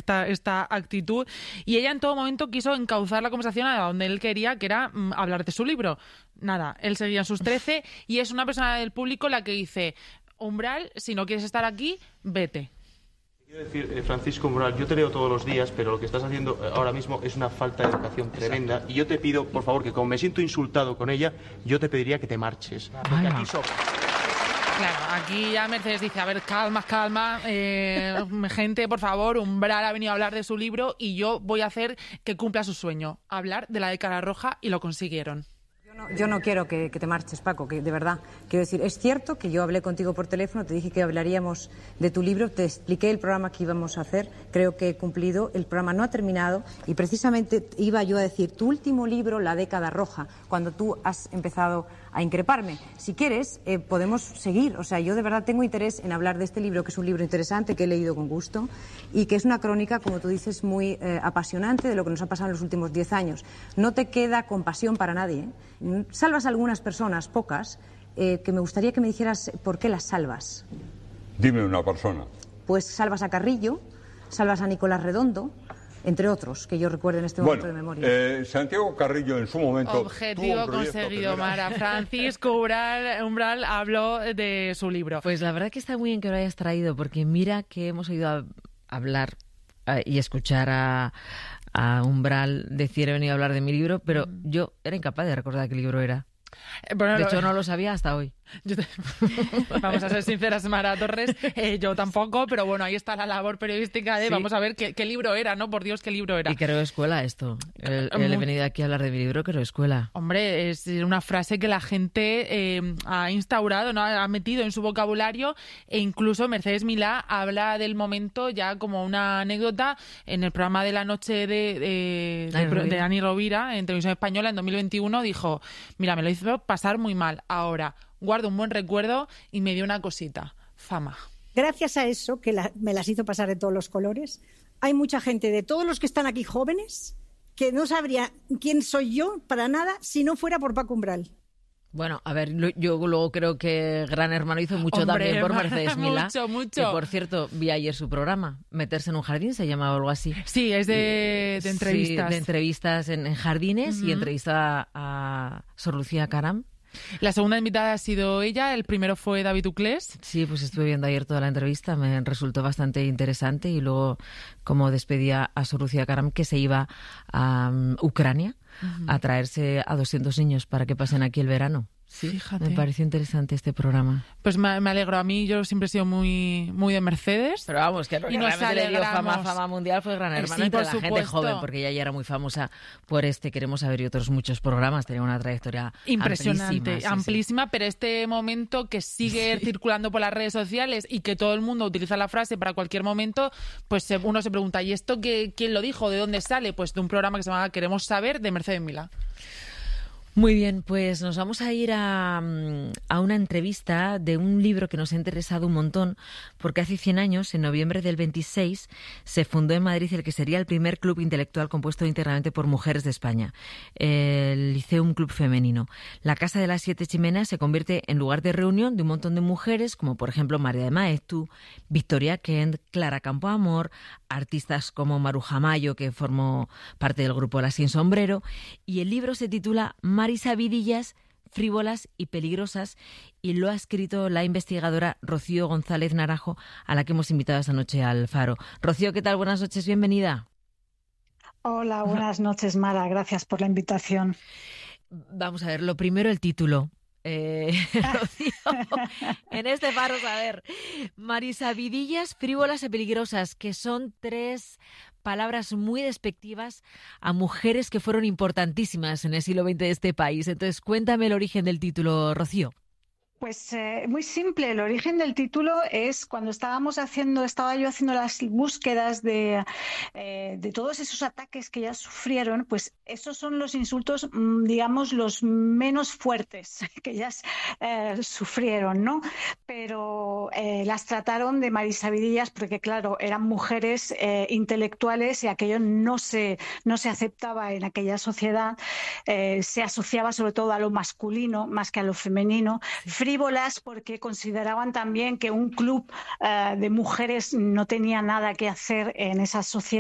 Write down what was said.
esta actitud. Y ella en todo momento quiso encauzar la conversación a donde él quería, que era hablar de su libro. Nada, él seguía en sus 13 y es una persona del público la que dice: Umbral, si no quieres estar aquí, vete. Quiero decir, Francisco Umbral, yo te leo todos los días, pero lo que estás haciendo ahora mismo es una falta de educación tremenda. Exacto. Y yo te pido, por favor, que como me siento insultado con ella, yo te pediría que te marches. Porque aquí sobra. Claro, aquí ya Mercedes dice: a ver, calma, gente, por favor, Umbral ha venido a hablar de su libro y yo voy a hacer que cumpla su sueño, hablar de la década roja, y lo consiguieron. Yo no quiero que te marches, Paco, que de verdad. Quiero decir, es cierto que yo hablé contigo por teléfono, te dije que hablaríamos de tu libro, te expliqué el programa que íbamos a hacer, creo que he cumplido, el programa no ha terminado y precisamente iba yo a decir tu último libro, La década roja, cuando tú has empezado a increparme. Si quieres, podemos seguir. O sea, yo de verdad tengo interés en hablar de este libro, que es un libro interesante, que he leído con gusto y que es una crónica, como tú dices, muy apasionante de lo que nos ha pasado en los últimos 10 años. No te queda compasión para nadie, ¿eh? Salvas a algunas personas, pocas, que me gustaría que me dijeras por qué las salvas. Dime una persona. Pues salvas a Carrillo, salvas a Nicolás Redondo, entre otros, que yo recuerdo en este momento de memoria. Santiago Carrillo en su momento... Objetivo conseguido, Mara. Francisco Umbral habló de su libro. Pues la verdad que está muy bien que lo hayas traído, porque mira que hemos oído hablar y escuchar a Umbral decir: he venido a hablar de mi libro, pero yo era incapaz de recordar qué libro era. Bueno, de hecho, no lo sabía hasta hoy. Vamos a ser sinceras, Mara Torres, yo tampoco, pero bueno, ahí está la labor periodística de vamos a ver qué libro era, ¿no? Por Dios, qué libro era. Y creo escuela esto. He venido aquí a hablar de mi libro, creo escuela. Hombre, es una frase que la gente ha instaurado, ¿no? Ha metido en su vocabulario, e incluso Mercedes Milá habla del momento ya como una anécdota en el programa de la noche de Dani Rovira en Televisión Española en 2021. Dijo: mira, me lo hizo pasar muy mal, ahora guardo un buen recuerdo y me dio una cosita, fama. Gracias a eso, que me las hizo pasar de todos los colores, hay mucha gente de todos los que están aquí jóvenes que no sabría quién soy yo para nada si no fuera por Paco Umbral. Bueno, a ver, yo luego creo que Gran Hermano hizo mucho también por Mercedes Milá. Mucho. Que, por cierto, vi ayer su programa, Meterse en un jardín, se llamaba algo así. Sí, es de entrevistas. Sí, de entrevistas en jardines y entrevista a Sor Lucía Caram. La segunda invitada ha sido ella, el primero fue David Uclés. Sí, pues estuve viendo ayer toda la entrevista, me resultó bastante interesante, y luego como despedía a Sor Lucía Caram, que se iba a Ucrania a traerse a 200 niños para que pasen aquí el verano. Sí, fíjate. Me pareció interesante este programa. Pues me alegro. A mí yo siempre he sido muy de Mercedes. Pero vamos, que lo que realmente le dio fama mundial fue Gran Hermano entre la gente joven, porque ella ya era muy famosa por Queremos Saber y otros muchos programas. Tenía una trayectoria impresionante, amplísima, sí. Pero este momento que sigue circulando por las redes sociales y que todo el mundo utiliza la frase para cualquier momento, pues uno se pregunta: ¿y esto quién lo dijo? ¿De dónde sale? Pues de un programa que se llama Queremos Saber, de Mercedes Milá. Muy bien, pues nos vamos a ir a una entrevista de un libro que nos ha interesado un montón, porque hace 100 años, en noviembre del 26, se fundó en Madrid el que sería el primer club intelectual compuesto íntegramente por mujeres de España, el Liceum Club Femenino. La Casa de las Siete Chimeneas se convierte en lugar de reunión de un montón de mujeres, como por ejemplo María de Maeztu, Victoria Kent, Clara Campoamor, artistas como Maruja Mayo, que formó parte del grupo Las Sin Sombrero, y el libro se titula Marisavidillas, frívolas y peligrosas, y lo ha escrito la investigadora Rocío González Naranjo, a la que hemos invitado esta noche al Faro. Rocío, ¿qué tal? Buenas noches, bienvenida. Hola, buenas noches, Mara, gracias por la invitación. Vamos a ver, lo primero, el título. Rocío, en este Faro, a ver, Marisavidillas, frívolas y peligrosas, que son 3 palabras muy despectivas a mujeres que fueron importantísimas en el siglo XX de este país. Entonces, cuéntame el origen del título, Rocío. Pues muy simple, el origen del título es cuando estaba yo haciendo las búsquedas de todos esos ataques que ellas sufrieron, pues esos son los insultos, digamos, los menos fuertes que ellas sufrieron, ¿no? Pero las trataron de marisavidillas porque, claro, eran mujeres intelectuales y aquello no se aceptaba en aquella sociedad, se asociaba sobre todo a lo masculino más que a lo femenino. Frívolas porque consideraban también que un club de mujeres no tenía nada que hacer en esa sociedad.